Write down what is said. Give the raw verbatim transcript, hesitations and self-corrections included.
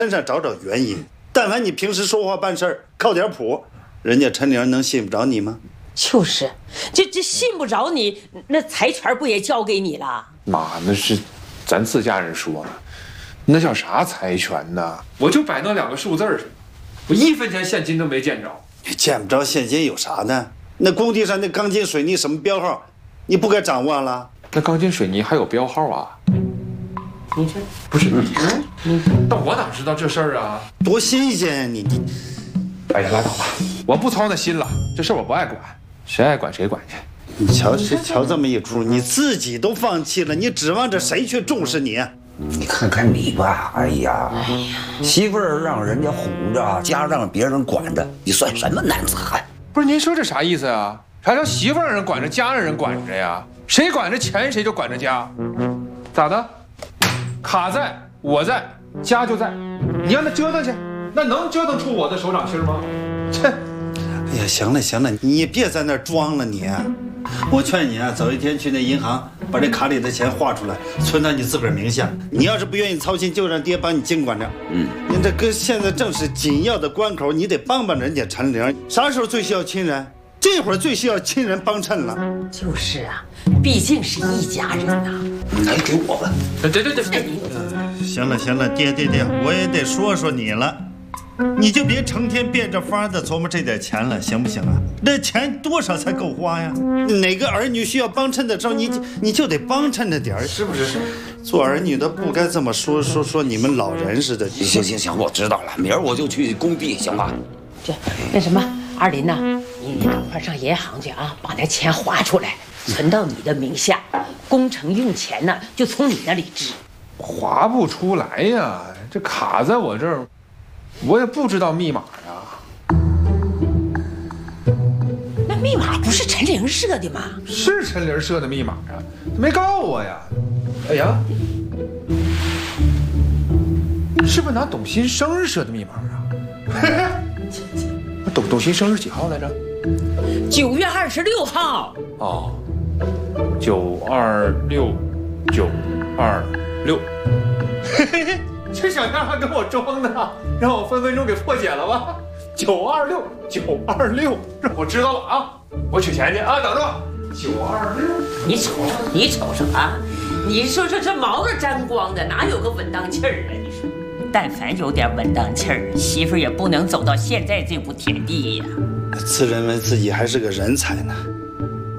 身上找找原因。但凡你平时说话办事儿靠点谱，人家陈玲能信不着你吗？ 就是，这这信不着你，那财权不也交给你了？ 妈，那是咱自家人说呢，那叫啥财权呢？我就摆那两个数字儿，我一分钱现金都没见着。 你见不着现金有啥呢？那工地上那钢筋水泥什么标号，你不该掌握了？ 那钢筋水泥还有标号啊？ 你这不是你，嗯，但我哪知道这事儿啊？ 多新鲜呀！你你， 哎呀，拉倒吧，我不操那心了，这事儿我不爱管，谁爱管谁管去。 你瞧这瞧这么一出，你自己都放弃了，你指望着谁去重视你？ 你看看你吧，哎呀，媳妇儿让人家哄着，家让别人管着，你算什么男子汉？ 不是您说这啥意思啊？啥叫媳妇让人管着，家让人管着呀？谁管着钱，谁就管着家，咋的？卡在我在，家就在，你让他折腾去，那能折腾出我的手掌心吗？切！ 哎呀，行了行了，你别在那儿装了你。我劝你啊，早一天去那银行把这卡里的钱划出来，存到你自个儿名下。你要是不愿意操心，就让爹帮你经管着。嗯，你这跟现在正是紧要的关口，你得帮帮人家陈玲。啥时候最需要亲人？这会儿最需要亲人帮衬了。 就是啊，毕竟是一家人呐。 来给我吧。 对对对对。 行了行了，爹爹爹，我也得说说你了。你就别成天变着法的琢磨这点钱了，行不行啊？这钱多少才够花呀？哪个儿女需要帮衬的时候，你你就得帮衬着点儿，是不是？做儿女的不该这么说说说你们老人似的。 行行行，我知道了，明儿我就去工地，行吧？ 这那什么，二林呐，你你等会儿上银行去啊，把那钱划出来，存到你的名下，工程用钱呢就从你那里支。 划不出来呀，这卡在我这儿。我也不知道密码呀。 那密码不是陈玲设的吗？ 是陈玲设的密码啊，他没告我呀。哎呀，是不是拿董鑫生日设的密码啊？董董鑫生日几号来着？ 九月二十六号。 哦，九二六，九二六。嘿嘿嘿。这小样还跟我装呢，让我分分钟给破解了吧？九二六九二六，我知道了啊，我取钱去啊，等着我。九二六， 你瞅瞅，你瞅瞅啊，你说说这毛都沾光的，哪有个稳当气儿啊？你说，但凡有点稳当气儿，媳妇儿也不能走到现在这步田地呀。 自认为自己还是个人才呢。